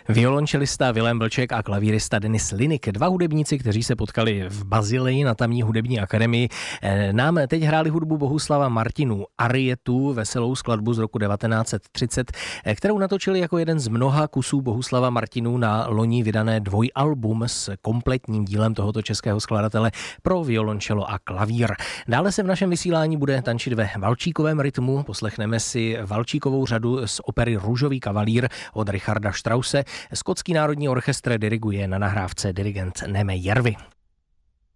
Violončelista Vilém Vlček a klavírista Denis Linik, dva hudebníci, kteří se potkali v Bazileji na tamní hudební akademii, nám teď hráli hudbu Bohuslava Martinů Arietu, veselou skladbu z roku 1930, kterou natočili jako jeden z mnoha kusů Bohuslava Martinů na loni vydané dvojalbum s kompletním dílem tohoto českého skladatele pro violončelo a klavír. Dále se v našem vysílání bude tančit ve valčíkovém rytmu. Poslechneme si valčíkovou řadu z opery Růžový kavalír od Richarda Strause. Skotský národní orchestr diriguje na nahrávce dirigent Neme Järvi.